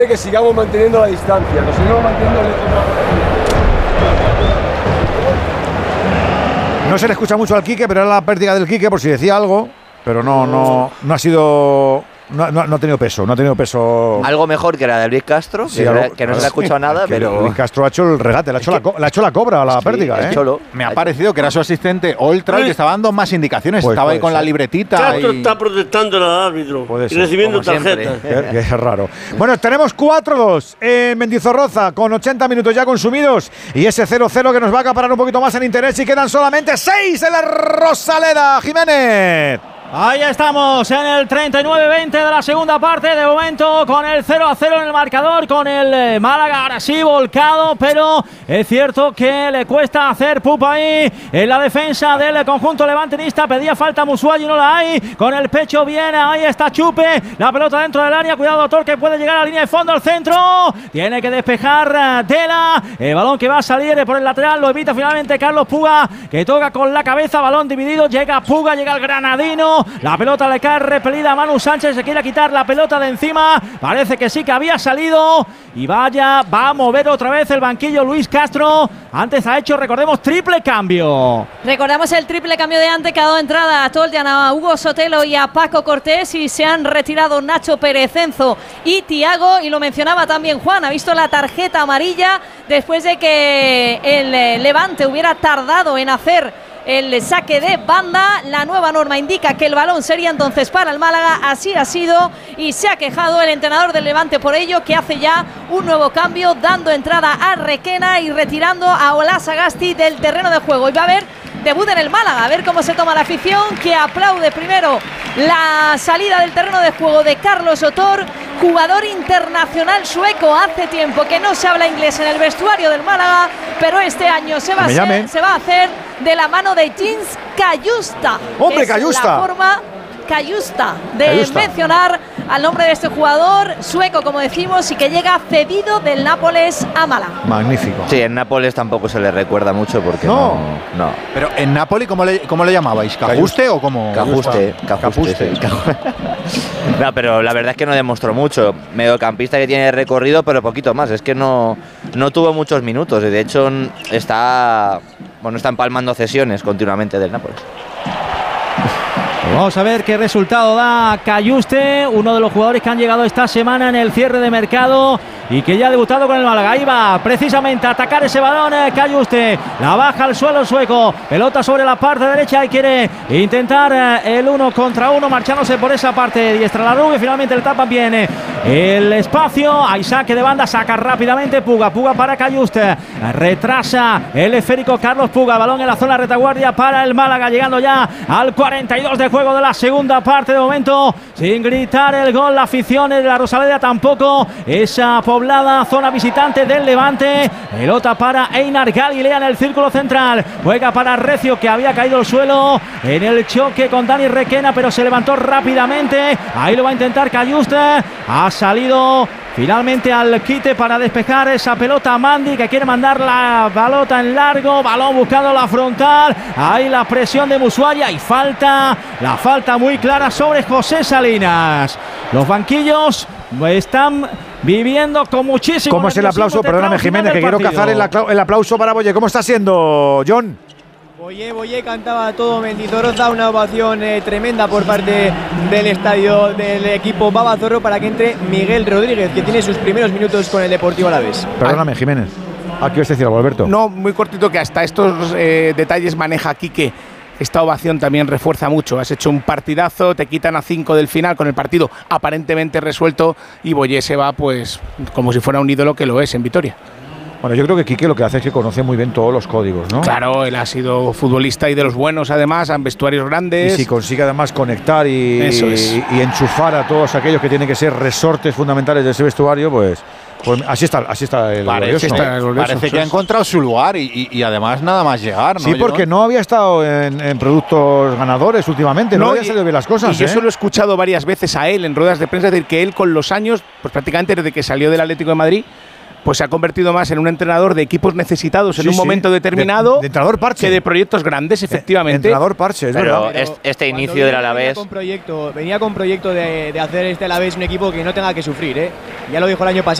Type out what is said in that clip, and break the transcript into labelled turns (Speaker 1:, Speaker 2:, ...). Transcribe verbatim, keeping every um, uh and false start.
Speaker 1: Que sigamos manteniendo la distancia, nos sigamos manteniendo lejos.
Speaker 2: No se le escucha mucho al Quique, pero era la pérdida del Quique por si decía algo, pero no, no, no ha sido... No, no, no ha tenido peso, no ha tenido peso.
Speaker 3: Algo mejor que la de Luis Castro,
Speaker 2: sí,
Speaker 3: que,
Speaker 2: algo,
Speaker 3: que no se le ha escuchado sí, nada, pero.
Speaker 2: Luis Castro ha hecho el regate, le ha hecho, la, la, ha hecho la cobra a la sí, pérdida, ¿eh?
Speaker 4: Cholo. Me ha parecido que era su asistente Oltra el que estaba dando más indicaciones, pues estaba ahí con ser. la libretita.
Speaker 5: Castro
Speaker 4: y...
Speaker 5: está protestando al árbitro y recibiendo tarjetas.
Speaker 2: Que, que es raro. Bueno, tenemos cuatro dos en Mendizorroza, con ochenta minutos ya consumidos y ese cero cero que nos va a acaparar un poquito más en interés y quedan solamente seis en la Rosaleda. Jiménez.
Speaker 6: Ahí estamos en el treinta y nueve veinte de la segunda parte, de momento con el cero a cero en el marcador, con el Málaga ahora sí volcado, pero es cierto que le cuesta hacer pupa ahí en la defensa del conjunto levantinista. Pedía falta Musuayi, no la hay, con el pecho viene, ahí está Chupe, la pelota dentro del área, cuidado doctor que puede llegar a la línea de fondo, al centro, tiene que despejar Dela, el balón que va a salir por el lateral, lo evita finalmente Carlos Puga, que toca con la cabeza, balón dividido, llega Puga, llega el granadino. La pelota le cae repelida a Manu Sánchez, se quiere quitar la pelota de encima, parece que sí que había salido y vaya, va a mover otra vez el banquillo Luis Castro. Antes ha hecho, recordemos, triple cambio.
Speaker 7: Recordamos el triple cambio de antes, que ha dado entrada a Toljan, a Hugo Sotelo y a Paco Cortés, y se han retirado Nacho Pérez, Enzo y Tiago, y lo mencionaba también Juan, ha visto la tarjeta amarilla después de que el Levante hubiera tardado en hacer el saque de banda. La nueva norma indica que el balón sería entonces para el Málaga, así ha sido y se ha quejado el entrenador del Levante por ello, que hace ya un nuevo cambio, dando entrada a Requena y retirando a Ola Sagasti del terreno de juego. Y va a haber debut en el Málaga, a ver cómo se toma la afición, que aplaude primero la salida del terreno de juego de Carlos Otor, jugador internacional sueco. Hace tiempo que no se habla inglés en el vestuario del Málaga, pero este año se va, a, ser, se va a hacer de la mano de Jens Cayusta.
Speaker 2: ¡Hombre, Cayusta!
Speaker 7: La forma Cayusta de
Speaker 2: Cayusta.
Speaker 7: mencionar al nombre de este jugador sueco, como decimos, y que llega cedido del Nápoles a Málaga.
Speaker 2: Magnífico.
Speaker 3: Sí, en Nápoles tampoco se le recuerda mucho porque
Speaker 2: no.
Speaker 3: No. no.
Speaker 4: Pero en Nápoles, ¿cómo le, cómo le llamabais? ¿Cajuste o cómo?
Speaker 3: Cajuste. Cajuste. Cajuste. No, pero la verdad es que no demostró mucho. Mediocampista que tiene recorrido, pero poquito más. Es que no, no tuvo muchos minutos. Y de hecho está, bueno, está empalmando cesiones continuamente del Nápoles.
Speaker 6: Vamos a ver qué resultado da Cayuste, uno de los jugadores que han llegado esta semana en el cierre de mercado y que ya ha debutado con el Málaga. Ahí va precisamente a atacar ese balón eh, Cayuste, la baja al suelo sueco, pelota sobre la parte derecha y quiere intentar eh, el uno contra uno, marchándose por esa parte diestra la Rubio. Finalmente le tapan bien eh, el espacio, hay saque de banda, saca rápidamente Puga, Puga para Cayuste, retrasa el esférico Carlos Puga, balón en la zona retaguardia para el Málaga, llegando ya al cuarenta y dos de juego de la segunda parte. De momento sin gritar el gol la afición de la Rosaleda, tampoco esa poblada zona visitante del Levante. Pelota para Einar Galilea en el círculo central, juega para Recio, que había caído al suelo en el choque con Dani Requena, pero se levantó rápidamente. Ahí lo va a intentar Cayuste, ha salido finalmente al quite para despejar esa pelota a Mandi, que quiere mandar la pelota en largo, balón buscando la frontal, ahí la presión de Musuayi y falta, la falta muy clara sobre José Salinas. Los banquillos están viviendo con muchísimo.
Speaker 2: ¿Cómo es el aplauso? Perdóname, Jiménez, que quiero cazar el, el aplauso para Boye. ¿Cómo está siendo, John?
Speaker 8: Boye, Boye cantaba todo Mendizorroza, una ovación eh, tremenda por parte del estadio del equipo Babazorro para que entre Miguel Rodríguez, que tiene sus primeros minutos con el Deportivo Alavés.
Speaker 2: Perdóname, Jiménez. ¿Ah, quieres decir algo, Alberto?
Speaker 9: No, muy cortito, que hasta estos eh, detalles maneja Quique. Esta ovación también refuerza mucho. Has hecho un partidazo, te quitan a cinco del final con el partido aparentemente resuelto y Boye se va pues como si fuera un ídolo, que lo es en Vitoria.
Speaker 2: Bueno, yo creo que Quique lo que hace es que conoce muy bien todos los códigos, ¿no?
Speaker 9: Claro, él ha sido futbolista y de los buenos, además, en vestuarios grandes.
Speaker 2: Y si consigue además conectar y,
Speaker 9: Eso es.
Speaker 2: y, y enchufar a todos aquellos que tienen que ser resortes fundamentales de ese vestuario, pues, pues así está, así está el
Speaker 4: Parece,
Speaker 2: glorioso.
Speaker 4: está el glorioso. Parece que ha encontrado su lugar y, y, y además nada más llegar, ¿no?
Speaker 2: Sí, porque no había estado en, en productos ganadores últimamente, no, no había salido bien las cosas.
Speaker 9: Y yo
Speaker 2: ¿eh?
Speaker 9: eso lo he escuchado varias veces a él en ruedas de prensa, decir que él con los años, pues prácticamente desde que salió del Atlético de Madrid, pues se ha convertido más en un entrenador de equipos necesitados en
Speaker 2: Sí,
Speaker 9: un
Speaker 2: sí.
Speaker 9: momento determinado
Speaker 2: De- de entrenador parche.
Speaker 9: que de proyectos grandes, efectivamente.
Speaker 2: Entrenador parche, es
Speaker 3: Pero
Speaker 2: verdad.
Speaker 3: es- este
Speaker 8: Cuando
Speaker 3: inicio del
Speaker 8: viene,
Speaker 3: Alavés.
Speaker 8: Venía con proyecto, venía con proyecto de, de hacer este Alavés un equipo que no tenga que sufrir, ¿eh? Ya lo dijo el año pasado.